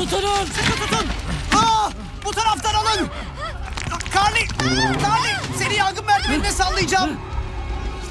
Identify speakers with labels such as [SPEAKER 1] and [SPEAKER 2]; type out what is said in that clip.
[SPEAKER 1] Tutunun.
[SPEAKER 2] Sıkı tutun. Bu taraftan alın. Carly, seni yangın merdivenine sallayacağım.